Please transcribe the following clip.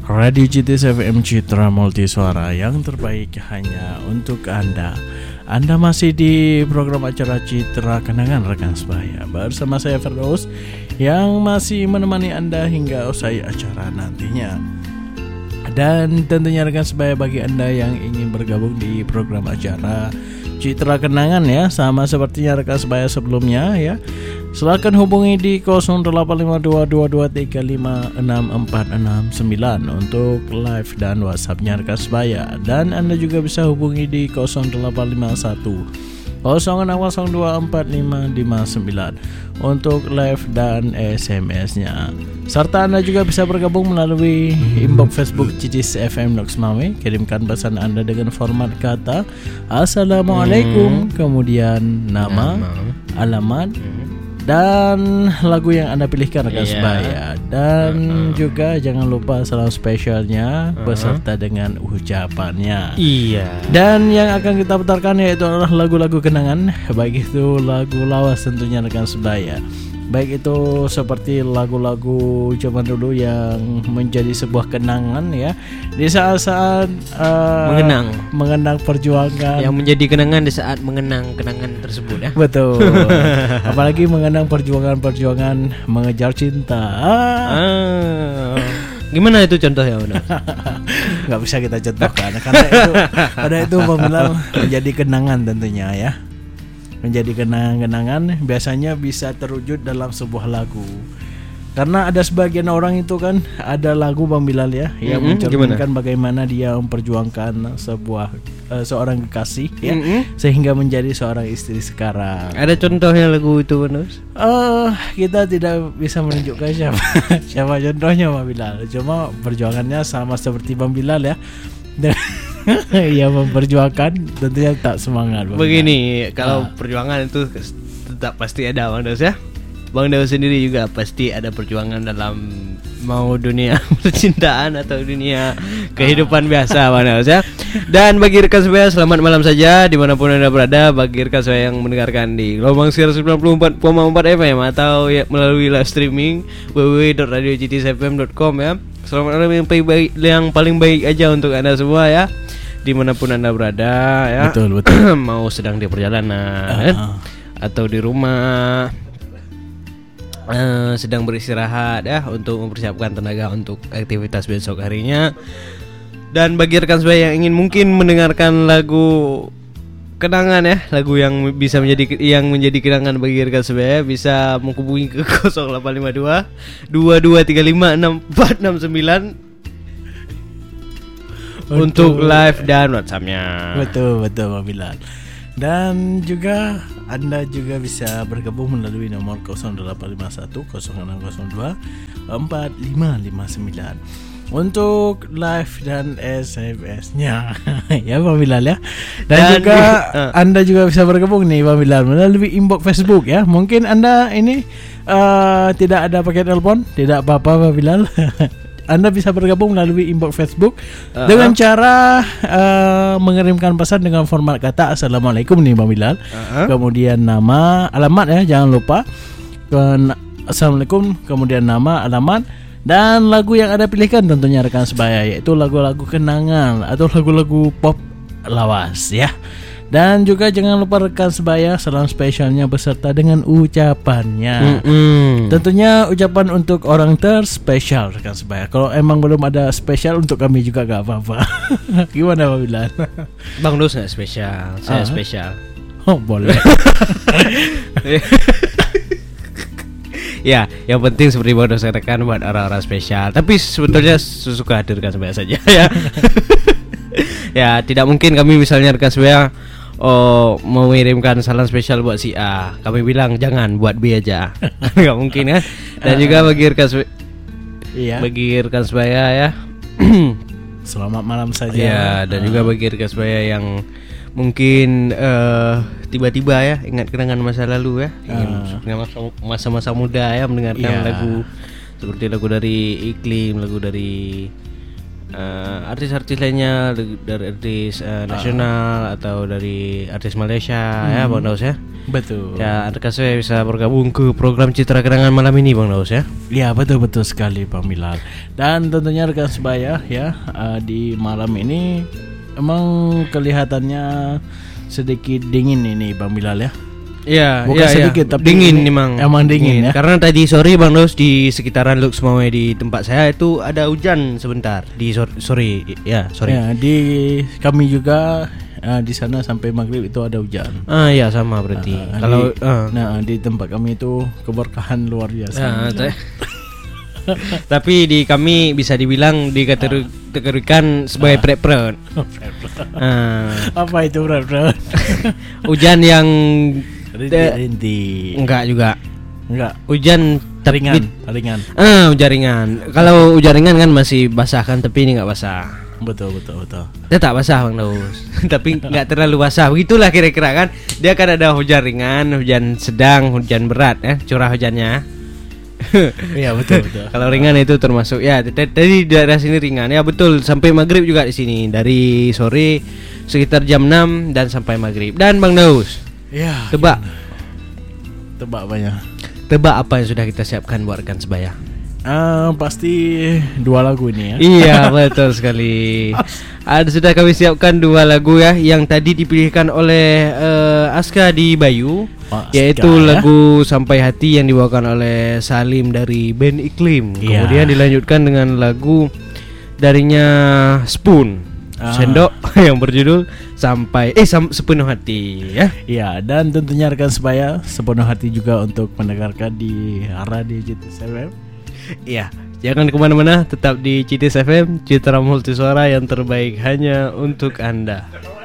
Radio GTS FM Citra Multisuara yang terbaik hanya untuk Anda. Anda masih di program acara Citra Kenangan Rekan Sebaya bersama saya Firdaus yang masih menemani Anda hingga usai acara nantinya. Dan tentunya rekan sebaya bagi Anda yang ingin bergabung di program acara Citra Kenangan ya, sama sepertinya rekan sebaya sebelumnya ya. Silakan hubungi di 085222356469 untuk live dan WhatsApp-nya rekan sebaya. Dan Anda juga bisa hubungi di 0851 06024559 untuk live dan SMS-nya. Serta Anda juga bisa bergabung melalui inbox Facebook GTS FM Noksmawe. Kirimkan pesan Anda dengan format kata Assalamualaikum, kemudian nama, alamat, dan lagu yang Anda pilihkan rekan sebaya. Dan juga jangan lupa salam spesialnya beserta dengan ucapannya. Dan yang akan kita putarkan yaitu adalah lagu-lagu kenangan, baik itu lagu lawas tentunya rekan sebaya. Baik itu seperti lagu-lagu zaman dulu yang menjadi sebuah kenangan ya, di saat-saat mengenang perjuangan, yang menjadi kenangan di saat mengenang kenangan tersebut ya. Betul. Apalagi mengenang perjuangan mengejar cinta. Gimana itu contohnya? Nggak bisa kita contohkan karena itu memang menjadi kenangan tentunya ya. Menjadi kenangan-kenangan biasanya bisa terwujud dalam sebuah lagu. Karena ada sebagian orang itu kan ada lagu Bang Bilal ya yang mencerminkan bagaimana dia memperjuangkan seorang kekasih ya sehingga menjadi seorang istri sekarang. Ada contohnya lagu itu, Manus? Kita tidak bisa menunjukkan siapa contohnya Bang Bilal. Cuma perjuangannya sama seperti Bang Bilal ya. Yang memperjuangkan tentunya tak semangat. Begini, kalau perjuangan itu tetap pasti ada Bang Daus ya. Bang Daus sendiri juga pasti ada perjuangan dalam mau dunia percintaan atau dunia kehidupan biasa Bang Daus ya. Dan bagi rekan sebaya selamat malam saja dimanapun Anda berada. Bagi rekan sebaya yang mendengarkan di gelombang siar 94,4 FM atau ya, melalui live streaming www.radiogtsfm.com ya. Selamat malam yang paling baik aja untuk Anda semua ya, dimanapun Anda berada ya. Betul. Mau sedang di perjalanan atau di rumah, sedang beristirahat ya, untuk mempersiapkan tenaga untuk aktivitas besok harinya. Dan bagi rekan sebaya yang ingin mungkin mendengarkan lagu kenangan ya, lagu yang bisa menjadi kenangan bagi rekan sebaya, bisa menghubungi ke 0852 22356469 untuk live dan WhatsApp-nya. Betul Bang Bilal. Dan juga Anda juga bisa bergabung melalui nomor 0851 0602 4559 untuk live dan SMS-nya ya Bang Bilal ya. Dan juga Anda juga bisa bergabung nih Bang Bilal melalui inbox Facebook ya. Mungkin Anda ini tidak ada pakai telepon, tidak apa-apa Bang Bilal. Anda bisa bergabung melalui inbox Facebook dengan cara mengirimkan pesan dengan format kata Assalamualaikum nih Bang Bilal. Kemudian nama, alamat ya, jangan lupa. Assalamualaikum, kemudian nama, alamat, dan lagu yang Anda pilihkan tentunya rekan sebaya, yaitu lagu-lagu kenangan atau lagu-lagu pop lawas ya. Dan juga jangan lupa rekan sebaya salam spesialnya beserta dengan ucapannya. Tentunya ucapan untuk orang terspesial rekan sebaya. Kalau emang belum ada spesial untuk kami juga gak apa-apa. Gimana Bang Bilal? Bang Daus gak spesial, saya spesial. Oh boleh. Ya, yang penting seperti Bang Daus katakan buat orang-orang spesial. Tapi sebetulnya suka hadirkan sebaya saja ya. Ya, tidak mungkin kami misalnya rekan sebaya mau mengirimkan salam spesial buat si A, kami bilang jangan, buat B aja. Enggak mungkin kan. Dan juga bagi rekan sebaya ya, selamat malam saja ya. Dan juga bagi rekan sebaya yang mungkin tiba-tiba ya ingat kenangan masa lalu ya, ingin masa-masa muda ya mendengarkan lagu seperti lagu dari Iklim, lagu dari artis-artis lainnya dari artis nasional atau dari artis Malaysia ya Bang Daus ya. Betul. Ya, rekan saya bisa bergabung ke program Citra Kenangan malam ini Bang Daus ya. Ya betul sekali Bang Bilal. Dan tentunya rekan sebaya ya, di malam ini emang kelihatannya sedikit dingin ini Bang Bilal ya. Iya, bukan sedikit tapi dingin memang. Emang dingin ya. Karena tadi sore Bang Daus di sekitaran Lux Mawai di tempat saya itu ada hujan sebentar di sore. Ya, sore. Ya, di kami juga di sana sampai maghrib itu ada hujan. Ya sama berarti. Kalau di tempat kami itu keberkahan luar biasa. Tapi di kami bisa dibilang dikategorikan sebagai prep-prep. Apa itu prep-prep? Hujan yang rintik. Enggak juga. Enggak. Hujan ringan. Hujan ringan. Kalau hujan ringan kan masih basah kan, tapi ini enggak basah. Betul. Dia tak basah Bang Daus. Tapi enggak terlalu basah. Begitulah kira-kira kan. Dia kan ada hujan ringan, hujan sedang, hujan berat ya, curah hujannya. Iya betul. Kalau ringan itu termasuk ya tadi daerah sini ringan ya betul, sampai maghrib juga di sini dari sore sekitar jam 6 dan sampai maghrib. Dan Bang Daus, ya tebak banyak. Tebak apa yang sudah kita siapkan buat rekan sebaya? Pasti 2 lagu ini ya. Iya betul sekali. Sudah kami siapkan 2 lagu ya, yang tadi dipilihkan oleh Aska di Bayu, yaitu lagu Sampai Hati yang dibawakan oleh Salim dari band Iklim. Kemudian dilanjutkan dengan lagu darinya Spoon, Sendok yang berjudul Sepenuh Hati ya. Iya, dan tentunya rekan sebaya sepenuh hati juga untuk mendengarkan di radio Citis FM. Iya, jangan kemana-mana, tetap di Citis FM, Citra Multisuara yang terbaik hanya untuk Anda.